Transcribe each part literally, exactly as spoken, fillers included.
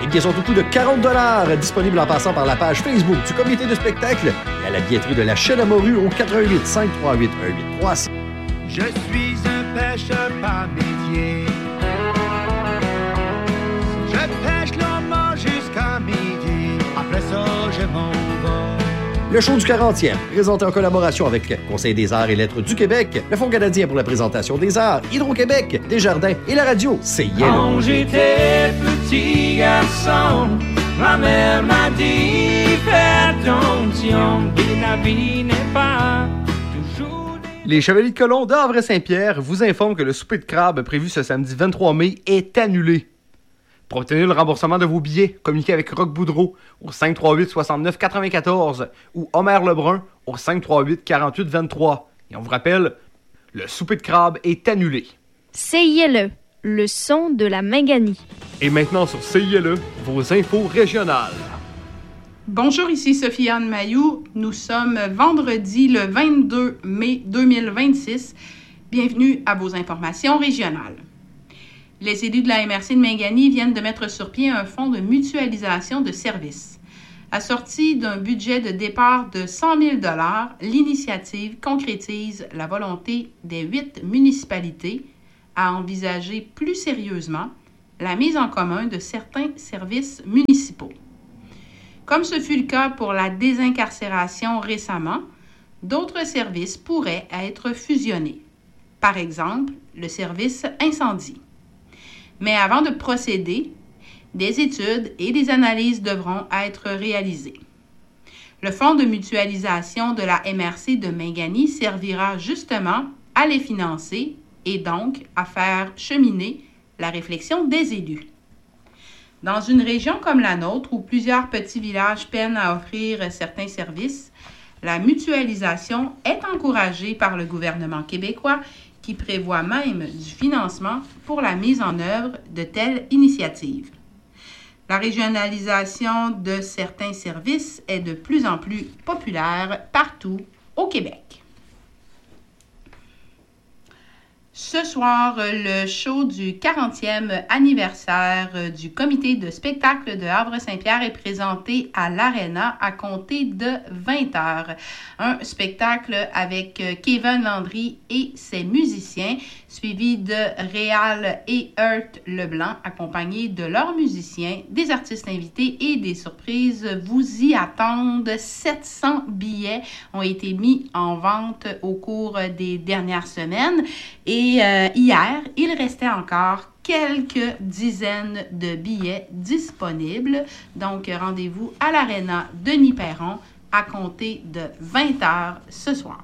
billets sont au coût de quarante dollars, disponibles en passant par la page Facebook du comité de spectacle et à la billetterie de la Chaîne à Morue au quatre un huit, cinq trois huit, un huit trois six. Je suis un pêcheur par métier. Je pêche le mort jusqu'à midi. Après ça, je m'en vais. Le show du quarantième, présenté en collaboration avec le Conseil des arts et lettres du Québec, le Fonds canadien pour la présentation des arts, Hydro-Québec, Desjardins et la radio, c'est Yellow. Quand j'étais petit garçon, ma mère m'a dit fais attention, que la vie n'est pas toujours... Les Chevaliers de Colomb d'Havre-Saint-Pierre vous informent que le souper de crabe prévu ce samedi vingt-trois mai est annulé. Pour obtenir le remboursement de vos billets, communiquez avec Roch Boudreau au cinq trois huit, soixante-neuf quatre-vingt-quatorze ou Homer Lebrun au cinq trois huit, quarante-huit vingt-trois. Et on vous rappelle, le souper de crabe est annulé. C I L E, le son de la Minganie. Et maintenant sur C I L E, vos infos régionales. Bonjour, ici Sophie-Anne Mailloux. Nous sommes vendredi le vingt-deux mai deux mille vingt-six. Bienvenue à vos informations régionales. Les élus de la M R C de Minganie viennent de mettre sur pied un fonds de mutualisation de services. Assorti d'un budget de départ de cent mille dollars, l'initiative concrétise la volonté des huit municipalités à envisager plus sérieusement la mise en commun de certains services municipaux. Comme ce fut le cas pour la désincarcération récemment, d'autres services pourraient être fusionnés. Par exemple, le service incendie. Mais avant de procéder, des études et des analyses devront être réalisées. Le fonds de mutualisation de la M R C de Minganie servira justement à les financer et donc à faire cheminer la réflexion des élus. Dans une région comme la nôtre, où plusieurs petits villages peinent à offrir certains services, la mutualisation est encouragée par le gouvernement québécois qui prévoit même du financement pour la mise en œuvre de telles initiatives. La régionalisation de certains services est de plus en plus populaire partout au Québec. Ce soir, le show du quarantième anniversaire du comité de spectacle de Havre-Saint-Pierre est présenté à l'Arena à compter de vingt heures. Un spectacle avec Kevin Landry et ses musiciens, suivi de Réal et Hurt Leblanc, accompagnés de leurs musiciens, des artistes invités et des surprises. Vous y attendent. sept cents billets ont été mis en vente au cours des dernières semaines. Et euh, hier, il restait encore quelques dizaines de billets disponibles. Donc, rendez-vous à l'Arena Denis-Perron à compter de vingt heures ce soir.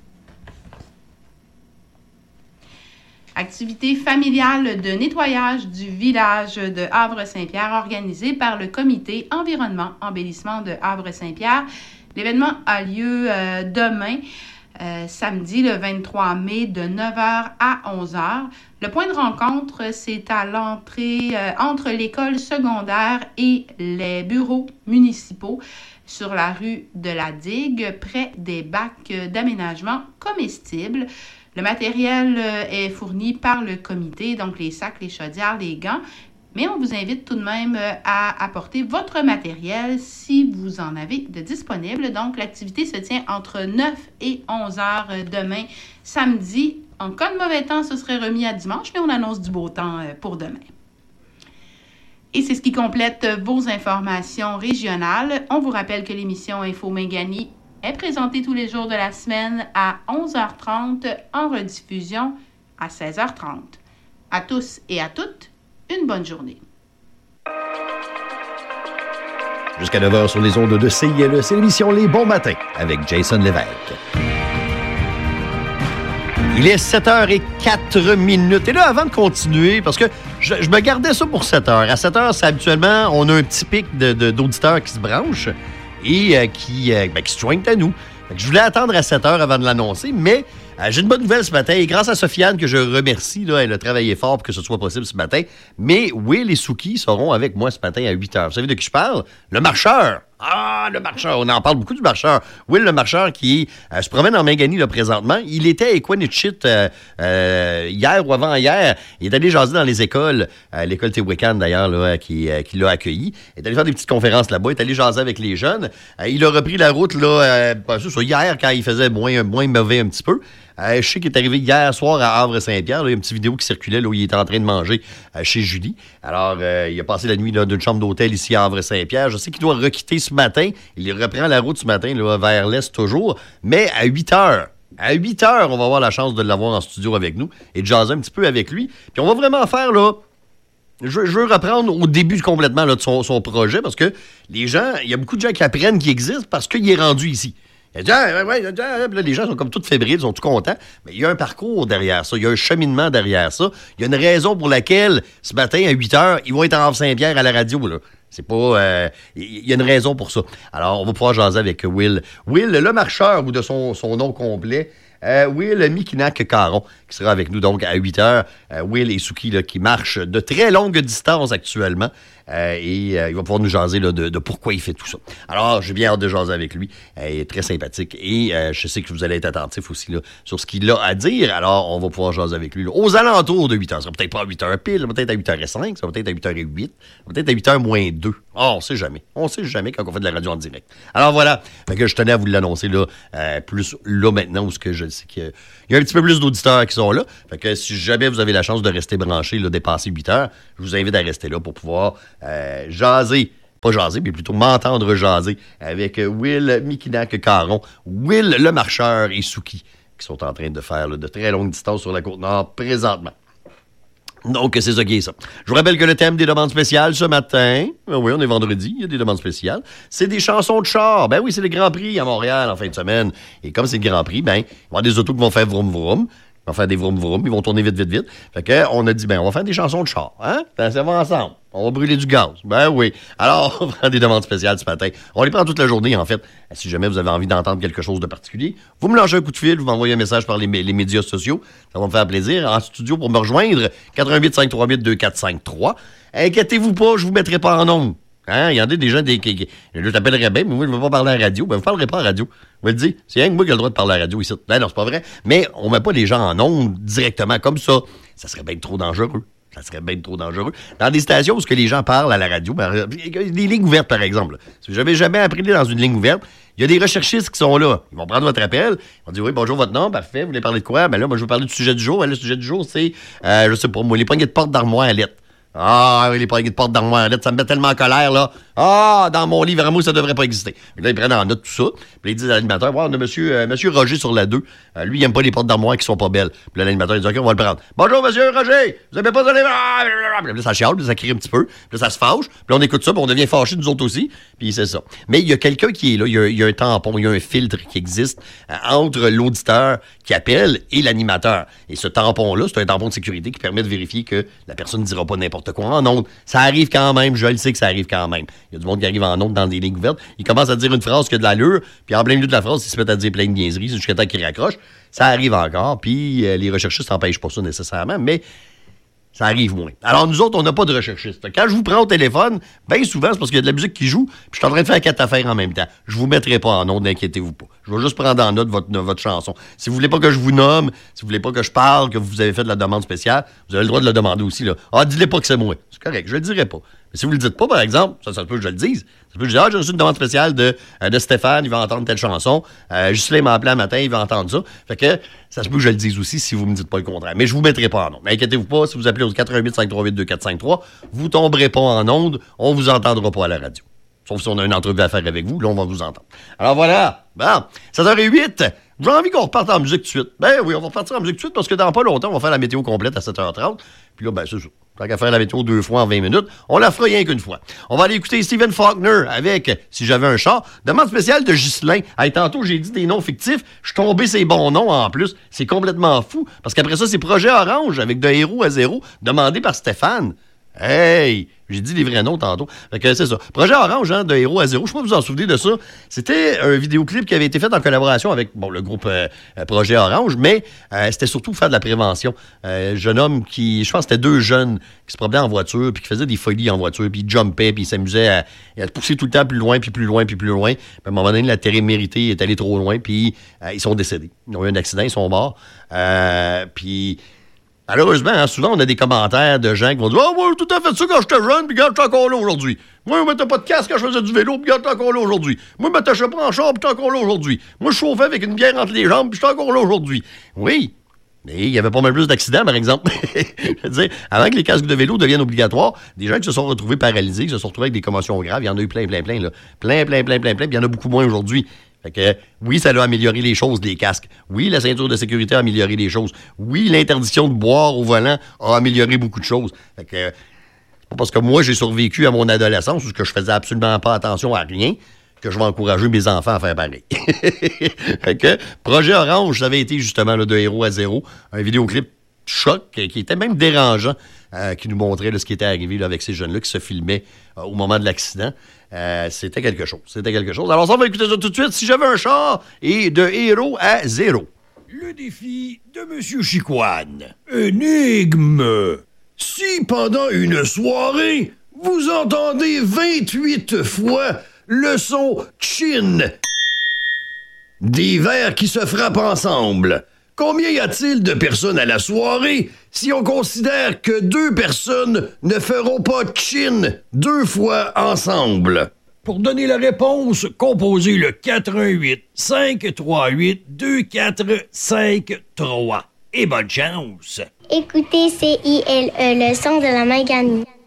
Activité familiale de nettoyage du village de Havre-Saint-Pierre organisée par le comité Environnement Embellissement de Havre-Saint-Pierre. L'événement a lieu euh, demain, euh, samedi le vingt-trois mai, de neuf heures à onze heures. Le point de rencontre, c'est à l'entrée euh, entre l'école secondaire et les bureaux municipaux sur la rue de la Digue, près des bacs d'aménagement comestibles. Le matériel est fourni par le comité, donc les sacs, les chaudières, les gants, mais on vous invite tout de même à apporter votre matériel si vous en avez de disponible. Donc, l'activité se tient entre neuf et onze heures demain, samedi. En cas de mauvais temps, ce serait remis à dimanche, mais on annonce du beau temps pour demain. Et c'est ce qui complète vos informations régionales. On vous rappelle que l'émission Info Minganie est présentée tous les jours de la semaine à onze heures trente, en rediffusion à seize heures trente. À tous et à toutes, une bonne journée. Jusqu'à neuf heures sur les ondes de C I L E, c'est l'émission Les Bons Matins avec Jason Lévesque. Il est sept heures zéro quatre minutes. Et là, avant de continuer, parce que je, je me gardais ça pour sept heures. À sept heures, c'est habituellement, on a un petit pic de, de, d'auditeurs qui se branchent et euh, qui, euh, ben, qui se joignent à nous. Fait que je voulais attendre à sept heures avant de l'annoncer, mais euh, j'ai une bonne nouvelle ce matin. Et grâce à Sophie-Anne, que je remercie, là, elle a travaillé fort pour que ce soit possible ce matin. Mais Will et Suki seront avec moi ce matin à huit heures. Vous savez de qui je parle? Le marcheur! Ah! Ah, le marcheur. On en parle beaucoup du marcheur. Will, le marcheur qui euh, se promène en Mangani là, présentement. Il était à Equanichit euh, euh, hier ou avant-hier. Il est allé jaser dans les écoles. Euh, l'école Tewican, d'ailleurs, là, qui, euh, qui l'a accueilli. Il est allé faire des petites conférences là-bas. Il est allé jaser avec les jeunes. Euh, il a repris la route là, euh, ben, c'est ça, hier, quand il faisait moins, moins mauvais un petit peu. Euh, je sais qu'il est arrivé hier soir à Havre-Saint-Pierre. Là, il y a une petite vidéo qui circulait là, où il était en train de manger euh, chez Julie. Alors, euh, il a passé la nuit là, d'une chambre d'hôtel ici à Havre-Saint-Pierre. Je sais qu'il doit requitter ce matin. Il reprend la route ce matin là, vers l'est toujours. Mais à huit heures, à huit heures, on va avoir la chance de l'avoir en studio avec nous et de jaser un petit peu avec lui. Puis on va vraiment faire, là... Je, je veux reprendre au début complètement là, de son, son projet parce que les gens... Il y a beaucoup de gens qui apprennent qu'il existe parce qu'il est rendu ici. Il dit, ah, ouais, ouais, là, les gens sont comme tous fébriles, ils sont tout contents. Mais il y a un parcours derrière ça, il y a un cheminement derrière ça. Il y a une raison pour laquelle, ce matin, à huit heures, ils vont être en Havre-Saint-Pierre à la radio. Là. C'est pas... Euh, il y a une raison pour ça. Alors, on va pouvoir jaser avec Will. Will, le marcheur, ou de son, son nom complet, euh, Will Mikinak-Caron, qui sera avec nous donc à huit heures. Euh, Will et Suki, là, qui marchent de très longues distances actuellement. Euh, et euh, il va pouvoir nous jaser là, de, de pourquoi il fait tout ça. Alors, j'ai bien hâte de jaser avec lui. Euh, il est très sympathique. Et euh, je sais que vous allez être attentifs aussi là, sur ce qu'il a à dire. Alors, on va pouvoir jaser avec lui là, aux alentours de huit heures. Ça va peut-être pas à huit heures pile, ça va peut-être à huit heures cinq, ça va peut-être à huit heures huit, ça va peut-être à huit heures moins deux. Oh, on sait jamais. On sait jamais quand on fait de la radio en direct. Alors voilà. Fait que je tenais à vous l'annoncer là, euh, plus là maintenant, où ce que je sais qu'il y a un petit peu plus d'auditeurs qui sont là. Fait que si jamais vous avez la chance de rester branché, là, dépasser huit heures, je vous invite à rester là pour pouvoir euh, jaser. Pas jaser, mais plutôt m'entendre jaser avec Will Mikinak-Caron, Will le marcheur et Suki, qui sont en train de faire là, de très longues distances sur la Côte-Nord présentement. Donc, c'est ça qui est ça. Je vous rappelle que le thème des demandes spéciales ce matin, oui, on est vendredi, il y a des demandes spéciales, c'est des chansons de char. Ben oui, c'est le Grand Prix à Montréal en fin de semaine. Et comme c'est le Grand Prix, ben, il va y avoir des autos qui vont faire vroom vroom. Ils vont faire des vroom vroom, ils vont tourner vite, vite, vite. Fait que, on a dit, ben, on va faire des chansons de char, hein? Ça va ensemble. On va brûler du gaz. Ben oui. Alors, on prend des demandes spéciales ce matin. On les prend toute la journée, en fait. Si jamais vous avez envie d'entendre quelque chose de particulier, vous me lâchez un coup de fil, vous m'envoyez un message par les, les médias sociaux. Ça va me faire plaisir. En studio, pour me rejoindre, quatre un huit cinq trois huit deux quatre cinq trois. Inquiétez-vous pas, je vous mettrai pas en ondes. Hein? Il y en a des gens qui... qui je t'appellerais bien, mais moi, je ne veux pas parler à la radio. Ben, vous ne parlerez pas à la radio. Vous le dites, c'est rien que moi qui ai le droit de parler à la radio ici. Ben non, c'est pas vrai. Mais on ne met pas les gens en ondes directement comme ça. Ça serait bien trop dangereux. Ça serait bien trop dangereux. Dans des stations où ce que les gens parlent à la radio, ben, des lignes ouvertes, par exemple. Si vous n'avez jamais appris dans une ligne ouverte, il y a des recherchistes qui sont là. Ils vont prendre votre appel. Ils vont dire, oui, bonjour, votre nom, parfait. Vous voulez parler de quoi? Ben là, moi, je veux parler du sujet du jour. Ben, le sujet du jour, c'est, euh, je sais pas moi, les poignées de porte d'armoire à lettres. Ah, oui, les poignées de porte d'armoire à lettres, ça me met tellement en colère, là. Ah, dans mon livre à moi, ça devrait pas exister. Puis là, ils prennent en note tout ça. Puis là, ils disent à l'animateur, ouais, on a monsieur, euh, monsieur Roger sur la deux. Euh, lui, il aime pas les portes d'armoire qui sont pas belles. Puis là, l'animateur, il dit, OK, on va le prendre. Bonjour, monsieur Roger, vous aimez pas ça les... Puis là, ça chiale, puis ça crie un petit peu. Puis là, ça se fâche. Puis là, on écoute ça, puis on devient fâché, nous autres aussi. Puis c'est ça. Mais il y a quelqu'un qui est là, il y a, il y a un tampon, il y a un filtre qui existe euh, entre l'auditeur qui appelle et l'animateur. Et ce tampon-là, c'est un tampon de sécurité qui permet de vérifier que la personne ne dira pas n'importe quoi en ondes. Ça arrive quand même, je le sais que ça arrive quand même. Il y a du monde qui arrive en ondes dans des lignes ouvertes. Il commence à dire une phrase qui a de l'allure, puis en plein milieu de la phrase, il se met à dire plein de niaiseries jusqu'à temps qu'il raccroche. Ça arrive encore, puis euh, les recherchistes n'empêchent pas ça nécessairement, mais ça arrive moins. Alors, nous autres, on n'a pas de recherchistes. Quand je vous prends au téléphone, bien souvent, c'est parce qu'il y a de la musique qui joue, puis je suis en train de faire quatre affaires en même temps. Je vous mettrai pas en ondes, n'inquiétez-vous pas. Je vais juste prendre en note votre, votre chanson. Si vous voulez pas que je vous nomme, si vous voulez pas que je parle, que vous avez fait de la demande spéciale, vous avez le droit de le demander aussi, là. Ah, dis-le pas que c'est moi. C'est correct, je le dirai pas. Mais si vous le dites pas, par exemple, ça, ça se peut que je le dise. Ça se peut que je dise, ah, j'ai reçu une demande spéciale de, euh, de Stéphane, il va entendre telle chanson. Euh, Ghislain m'a appelé un matin, il va entendre ça. Fait que, ça se peut que je le dise aussi si vous me dites pas le contraire. Mais je vous mettrai pas en ondes. Mais inquiétez-vous pas, si vous appelez au quatre un huit cinq trois huit deux quatre cinq trois, vous tomberez pas en ondes, on vous entendra pas à la radio. Sauf si on a une entrevue à faire avec vous, là, on va vous entendre. Alors voilà, bon, sept heures zéro huit, j'ai envie qu'on reparte en musique tout de suite. Ben oui, on va repartir en musique tout de suite parce que dans pas longtemps, on va faire la météo complète à sept heures trente. Puis là, ben c'est ça. Tant qu'à faire la météo deux fois en vingt minutes, on la fera rien qu'une fois. On va aller écouter Stephen Faulkner avec Si j'avais un char. Demande spéciale de Ghislain. Hey, tantôt, j'ai dit des noms fictifs. Je suis tombé ces bons noms en plus. C'est complètement fou. Parce qu'après ça, c'est Projet Orange avec De Héros à Zéro, demandé par Stéphane. Hey! J'ai dit les vrais noms tantôt. Fait que c'est ça. Projet Orange, hein, de Héros à Zéro. Je sais pas si vous vous en souvenez de ça. C'était un vidéoclip qui avait été fait en collaboration avec bon, le groupe euh, Projet Orange, mais euh, c'était surtout faire de la prévention. Euh, jeune homme qui, je pense que c'était deux jeunes qui se promenaient en voiture puis qui faisaient des folies en voiture, puis ils jumpaient, puis ils s'amusaient à, à pousser tout le temps plus loin, puis plus loin, puis plus loin. Puis à un moment donné, la télémérité est allée trop loin, puis euh, ils sont décédés. Ils ont eu un accident, ils sont morts. Euh, puis... Malheureusement, hein, souvent, on a des commentaires de gens qui vont dire « Ah, oh, moi, j'ai tout à fait ça quand j'étais jeune, puis regarde, je suis encore là aujourd'hui. Moi, je mettais pas de casque quand je faisais du vélo, puis regarde, je suis encore là aujourd'hui. Moi, je m'attachais pas en char, puis je suis encore là aujourd'hui. Moi, je chauffais avec une bière entre les jambes, puis je suis encore là aujourd'hui. » Oui, mais il y avait pas mal plus d'accidents, par exemple. Je veux dire, avant que les casques de vélo deviennent obligatoires, des gens qui se sont retrouvés paralysés, qui se sont retrouvés avec des commotions graves, il y en a eu plein, plein, plein, là. Plein, plein, plein, plein, plein, puis il y en a beaucoup moins aujourd'hui. Fait que, oui, ça a amélioré les choses, les casques. Oui, la ceinture de sécurité a amélioré les choses. Oui, l'interdiction de boire au volant a amélioré beaucoup de choses. Fait que, c'est pas parce que moi, j'ai survécu à mon adolescence où que je faisais absolument pas attention à rien que je vais encourager mes enfants à faire pareil. Fait que, Projet Orange, ça avait été justement là, de Héros à Zéro, un vidéoclip choc qui était même dérangeant, euh, qui nous montrait là, ce qui était arrivé là, avec ces jeunes-là qui se filmaient euh, au moment de l'accident. Euh, c'était quelque chose. C'était quelque chose. Alors, ça, on va écouter ça tout de suite. Si j'avais un char et de Héros à Zéro. Le défi de M. Chicoine. Énigme. Si pendant une soirée, vous entendez vingt-huit fois le son chin des verres qui se frappent ensemble, combien y a-t-il de personnes à la soirée si on considère que deux personnes ne feront pas chin deux fois ensemble? Pour donner la réponse, composez le quatre un huit, cinq trois huit, deux quatre cinq trois. Et bonne chance! Écoutez C I L E, le son de la Manganie.